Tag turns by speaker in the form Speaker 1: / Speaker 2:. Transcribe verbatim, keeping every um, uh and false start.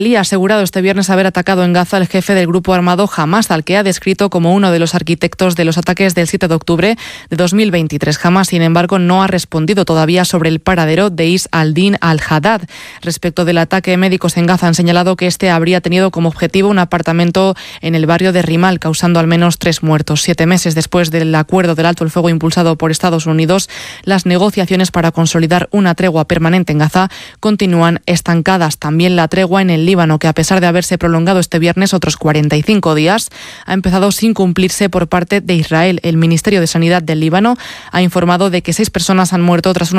Speaker 1: Israelí ha asegurado este viernes haber atacado en Gaza al jefe del grupo armado Hamás, al que ha descrito como uno de los arquitectos de los ataques del siete de octubre de dos mil veintitrés. Hamás, sin embargo, no ha respondido todavía sobre el paradero de Is al-Din al-Haddad. Respecto del ataque, médicos en Gaza han señalado que este habría tenido como objetivo un apartamento en el barrio de Rimal, causando al menos tres muertos. Siete meses después del acuerdo del alto el fuego impulsado por Estados Unidos, las negociaciones para consolidar una tregua permanente en Gaza continúan estancadas. También la tregua en el Líbano, que a pesar de haberse prolongado este viernes otros cuarenta y cinco días, ha empezado sin cumplirse por parte de Israel. El Ministerio de Sanidad del Líbano ha informado de que seis personas han muerto tras una